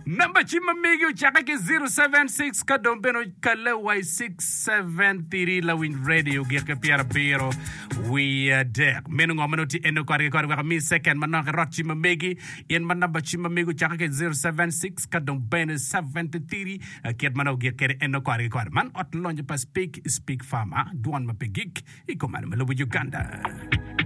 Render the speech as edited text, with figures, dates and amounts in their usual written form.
Number chimamigi uchaka ke 076 kadombeno kalawai 673 lawin radio gika piara pero we there. Menu ngomanoti eno kwari waka mi second manaka rot chimamigi in manamba chimamigi uchaka ke 076 kadombeno 73 kiat manaw gika eno kwari man ot lonje pa speak farmer duan mapigik ikomani malubu Uganda.